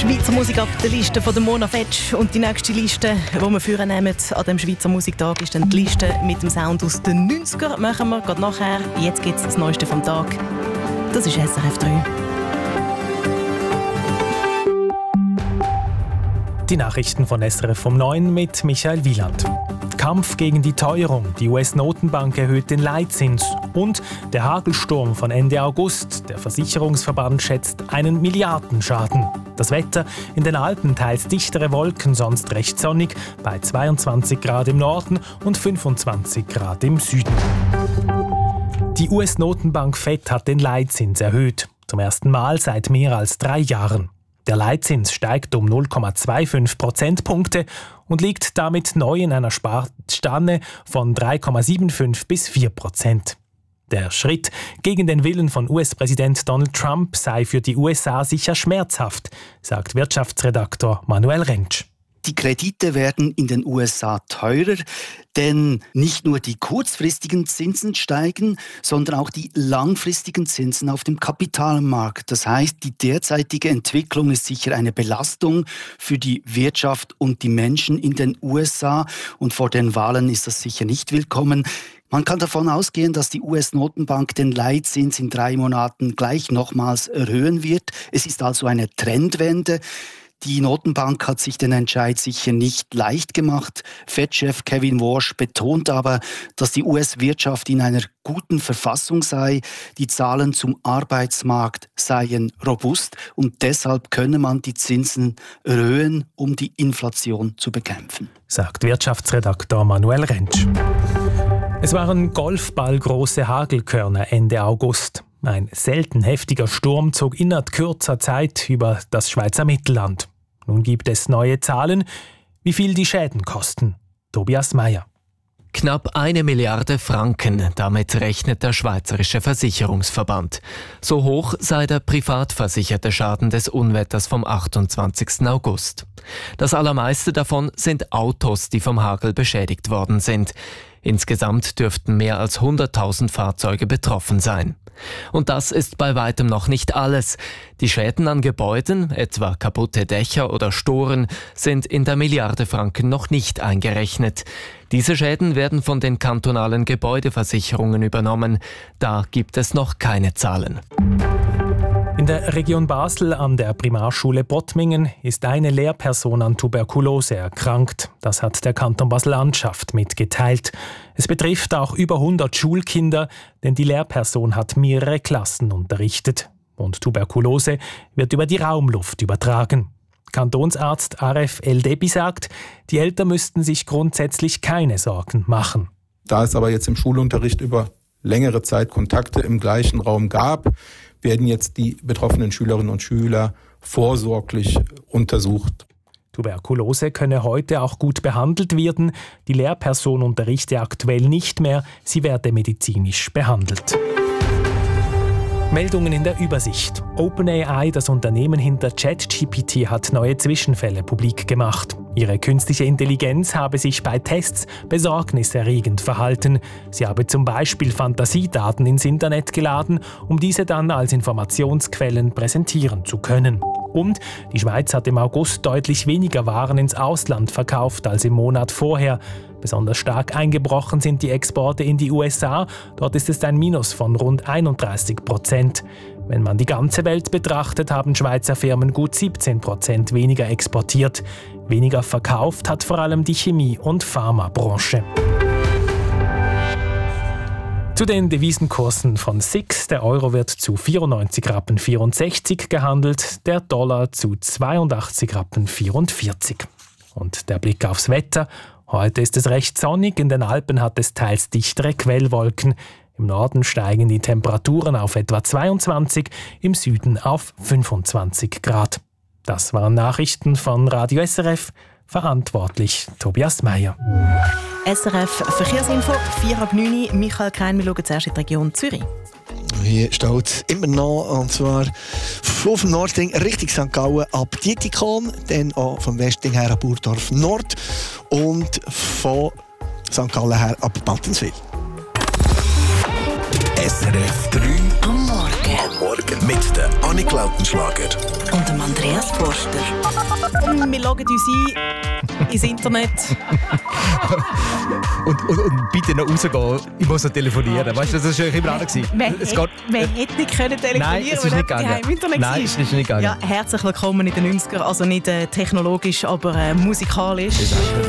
Schweizer Musik ab der Liste von der Mona Fetsch. Und die nächste Liste, die wir führen nehmen an dem Schweizer Musiktag, ist dann die Liste mit dem Sound aus den 90er. Machen wir gerade nachher. Jetzt gibt es das Neueste vom Tag. Das ist SRF 3. Die Nachrichten von SRF um 9 mit Michael Wieland. Kampf gegen die Teuerung. Die US-Notenbank erhöht den Leitzins. Und der Hagelsturm von Ende August. Der Versicherungsverband schätzt einen Milliardenschaden. Das Wetter: in den Alpen teils dichtere Wolken, sonst recht sonnig, bei 22 Grad im Norden und 25 Grad im Süden. Die US-Notenbank FED hat den Leitzins erhöht. Zum ersten Mal seit mehr als 3 Jahren. Der Leitzins steigt um 0,25 Prozentpunkte und liegt damit neu in einer Spanne von 3,75 bis 4%. Der Schritt gegen den Willen von US-Präsident Donald Trump sei für die USA sicher schmerzhaft, sagt Wirtschaftsredaktor Manuel Rentsch. Die Kredite werden in den USA teurer, denn nicht nur die kurzfristigen Zinsen steigen, sondern auch die langfristigen Zinsen auf dem Kapitalmarkt. Das heißt, die derzeitige Entwicklung ist sicher eine Belastung für die Wirtschaft und die Menschen in den USA. Und vor den Wahlen ist das sicher nicht willkommen. Man kann davon ausgehen, dass die US-Notenbank den Leitzins in 3 Monaten gleich nochmals erhöhen wird. Es ist also eine Trendwende. Die Notenbank hat sich den Entscheid sicher nicht leicht gemacht. Fed-Chef Kevin Warsh betont aber, dass die US-Wirtschaft in einer guten Verfassung sei. Die Zahlen zum Arbeitsmarkt seien robust und deshalb könne man die Zinsen erhöhen, um die Inflation zu bekämpfen, sagt Wirtschaftsredaktor Manuel Rentsch. Es waren golfballgroße Hagelkörner Ende August. Ein selten heftiger Sturm zog innerhalb kürzer Zeit über das Schweizer Mittelland. Nun gibt es neue Zahlen, wie viel die Schäden kosten. Tobias Meyer. Knapp 1 Milliarde Franken, damit rechnet der Schweizerische Versicherungsverband. So hoch sei der privat versicherte Schaden des Unwetters vom 28. August. Das allermeiste davon sind Autos, die vom Hagel beschädigt worden sind. Insgesamt dürften mehr als 100.000 Fahrzeuge betroffen sein. Und das ist bei weitem noch nicht alles. Die Schäden an Gebäuden, etwa kaputte Dächer oder Storen, sind in der Milliarde Franken noch nicht eingerechnet. Diese Schäden werden von den kantonalen Gebäudeversicherungen übernommen. Da gibt es noch keine Zahlen. In der Region Basel an der Primarschule Bottmingen ist eine Lehrperson an Tuberkulose erkrankt. Das hat der Kanton Basel-Landschaft mitgeteilt. Es betrifft auch über 100 Schulkinder, denn die Lehrperson hat mehrere Klassen unterrichtet. Und Tuberkulose wird über die Raumluft übertragen. Kantonsarzt Aref El-Debi sagt, die Eltern müssten sich grundsätzlich keine Sorgen machen. Da es aber jetzt im Schulunterricht über längere Zeit Kontakte im gleichen Raum gab, werden jetzt die betroffenen Schülerinnen und Schüler vorsorglich untersucht. Tuberkulose könne heute auch gut behandelt werden. Die Lehrperson unterrichte aktuell nicht mehr, sie werde medizinisch behandelt. Meldungen in der Übersicht. OpenAI, das Unternehmen hinter ChatGPT, hat neue Zwischenfälle publik gemacht. Ihre künstliche Intelligenz habe sich bei Tests besorgniserregend verhalten. Sie habe zum Beispiel Fantasiedaten ins Internet geladen, um diese dann als Informationsquellen präsentieren zu können. Und die Schweiz hat im August deutlich weniger Waren ins Ausland verkauft als im Monat vorher. Besonders stark eingebrochen sind die Exporte in die USA. Dort ist es ein Minus von rund 31%. Wenn man die ganze Welt betrachtet, haben Schweizer Firmen gut 17% weniger exportiert. Weniger verkauft hat vor allem die Chemie- und Pharmabranche. Zu den Devisenkursen von SIX. Der Euro wird zu 94,64 Rappen gehandelt, der Dollar zu 82,44 Rappen. Und der Blick aufs Wetter. Heute ist es recht sonnig, in den Alpen hat es teils dichtere Quellwolken. Im Norden steigen die Temperaturen auf etwa 22, im Süden auf 25 Grad. Das waren Nachrichten von Radio SRF. Verantwortlich Tobias Meyer. SRF Verkehrsinfo, 4:09 Uhr. Michael Krein, wir schauen zuerst in die Region Zürich. Hier steht es immer noch, und zwar auf dem Nordring Richtung St. Gallen ab Dietikon, dann auch vom Westring her ab Burdorf Nord und von St. Gallen her ab Baltenswil. SRF 3 am Morgen mit der Annik Lautenschlager und dem Andreas Forster. Wir loggen uns ein ins Internet. und bitte noch rausgehen, ich muss noch telefonieren. Weißt du, das war immer anders. Man hätte nicht können telefonieren, Nein, es ist nicht gegangen. Im Internet Nein, es ist nicht gegangen. Ja, herzlich willkommen in den 90er, also nicht technologisch, aber musikalisch.